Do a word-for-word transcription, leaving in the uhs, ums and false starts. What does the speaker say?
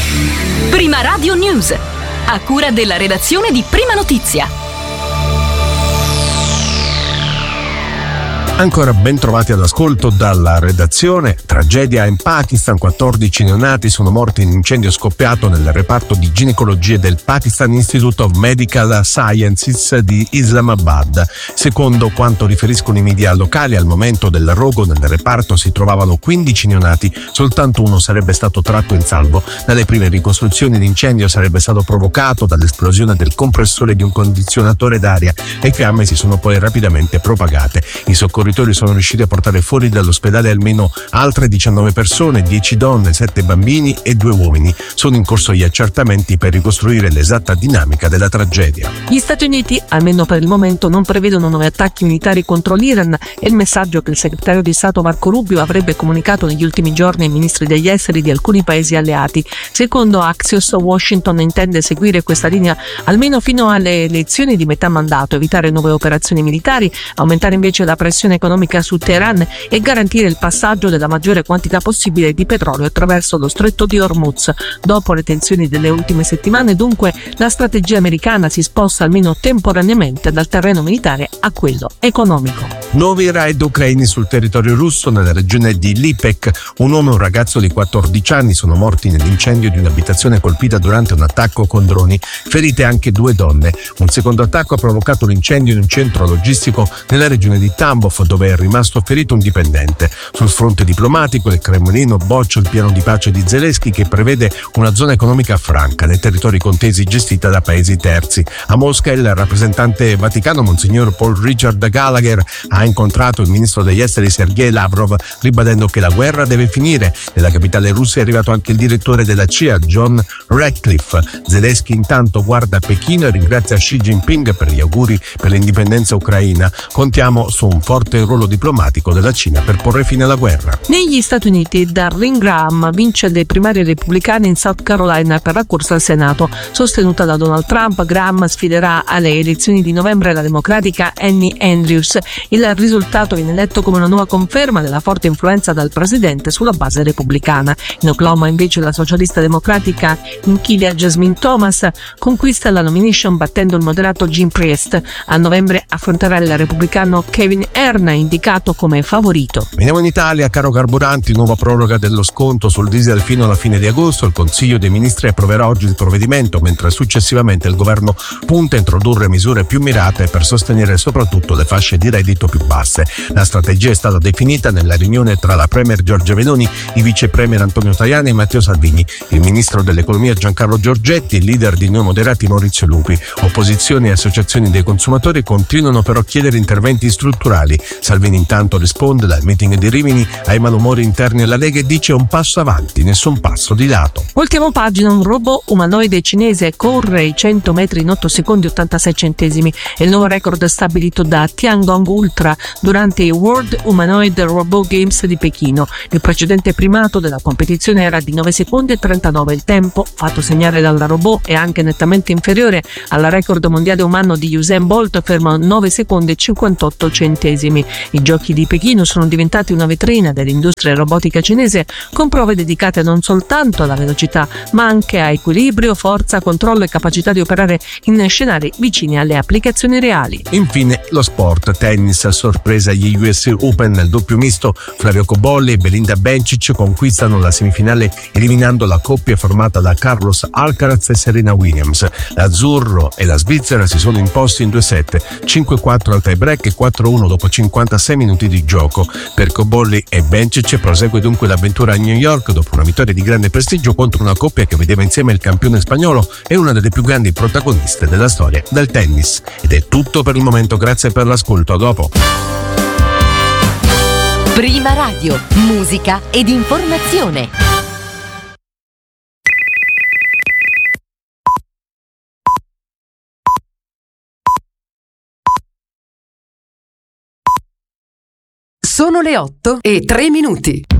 Prima Radio News, a cura della redazione di Prima Notizia. Ancora ben trovati all'ascolto dalla redazione. Tragedia in Pakistan, quattordici neonati sono morti in incendio scoppiato nel reparto di ginecologia del Pakistan Institute of Medical Sciences di Islamabad. Secondo quanto riferiscono i media locali, al momento del rogo nel reparto si trovavano quindici neonati, soltanto uno sarebbe stato tratto in salvo. Dalle prime ricostruzioni l'incendio sarebbe stato provocato dall'esplosione del compressore di un condizionatore d'aria e le fiamme si sono poi rapidamente propagate. I soccorritori sono riusciti a portare fuori dall'ospedale almeno altre diciannove persone, dieci donne, sette bambini e due uomini. Sono in corso gli accertamenti per ricostruire l'esatta dinamica della tragedia. Gli Stati Uniti, almeno per il momento, non prevedono nuovi attacchi militari contro l'Iran e il messaggio che il segretario di Stato Marco Rubio avrebbe comunicato negli ultimi giorni ai ministri degli esteri di alcuni paesi alleati. Secondo Axios, Washington intende seguire questa linea almeno fino alle elezioni di metà mandato, evitare nuove operazioni militari, aumentare invece la pressione economica su Teheran e garantire il passaggio della maggiore quantità possibile di petrolio attraverso lo stretto di Hormuz. Dopo le tensioni delle ultime settimane, dunque, la strategia americana si sposta almeno temporaneamente dal terreno militare a quello economico. Nuovi raid ucraini sul territorio russo nella regione di Lipek. Un uomo e un ragazzo di quattordici anni sono morti nell'incendio di un'abitazione colpita durante un attacco con droni. Ferite anche due donne. Un secondo attacco ha provocato l'incendio in un centro logistico nella regione di Tambov, dove è rimasto ferito un dipendente. Sul fronte diplomatico, il Cremlino boccia il piano di pace di Zelensky che prevede una zona economica franca nei territori contesi gestita da paesi terzi. A Mosca il rappresentante vaticano Monsignor Paul Richard Gallagher ha incontrato il ministro degli esteri Sergei Lavrov, ribadendo che la guerra deve finire. Nella capitale russa è arrivato anche il direttore della C I A, John Ratcliffe. Zelensky intanto guarda Pechino e ringrazia Xi Jinping per gli auguri per l'indipendenza ucraina. Contiamo su un forte ruolo diplomatico della Cina per porre fine alla guerra. Negli Stati Uniti, Darlene Graham vince le primarie repubblicane in South Carolina per la corsa al Senato. Sostenuta da Donald Trump, Graham sfiderà alle elezioni di novembre la democratica Annie Andrews. Il risultato viene letto come una nuova conferma della forte influenza del presidente sulla base repubblicana. In Oklahoma, invece, la socialista democratica Nkilia Jasmine Thomas conquista la nomination battendo il moderato Jim Priest. A novembre affronterà il repubblicano Kevin Erna, indicato come favorito. Veniamo in Italia. Caro carburanti, nuova proroga dello sconto sul diesel fino alla fine di agosto. Il Consiglio dei Ministri approverà oggi il provvedimento, mentre successivamente il governo punta a introdurre misure più mirate per sostenere soprattutto le fasce di reddito più basse. La strategia è stata definita nella riunione tra la premier Giorgia Meloni, i vice premier Antonio Tajani e Matteo Salvini, il ministro dell'economia Giancarlo Giorgetti, il leader di Noi Moderati Maurizio Lupi. Opposizioni e associazioni dei consumatori continuano però a chiedere interventi strutturali. Salvini intanto risponde dal meeting di Rimini ai malumori interni alla Lega e dice un passo avanti, nessun passo di lato. Ultima pagina, un robot umanoide cinese corre i cento metri in otto secondi e ottantasei centesimi. È il nuovo record stabilito da Tiangong Ultra durante i World Humanoid Robot Games di Pechino. Il precedente primato della competizione era di nove secondi e trentanove. Il tempo fatto segnare dalla robot è anche nettamente inferiore al record mondiale umano di Usain Bolt, fermo a nove secondi e cinquantotto centesimi. I giochi di Pechino sono diventati una vetrina dell'industria robotica cinese, con prove dedicate non soltanto alla velocità ma anche a equilibrio, forza, controllo e capacità di operare in scenari vicini alle applicazioni reali. Infine lo sport. Tennis, a sorpresa agli U S Open nel doppio misto. Flavio Cobolli e Belinda Bencic conquistano la semifinale eliminando la coppia formata da Carlos Alcaraz e Serena Williams. L'azzurro e la Svizzera si sono imposti in due set, cinque quattro al tie break e quattro uno dopo cinquantasei minuti di gioco. Per Cobolli e Bencic prosegue dunque l'avventura a New York dopo una vittoria di grande prestigio contro una coppia che vedeva insieme il campione spagnolo e una delle più grandi protagoniste della storia del tennis. Ed è tutto per il momento, grazie per l'ascolto, a dopo. Prima Radio, musica ed informazione. Sono le otto e tre minuti.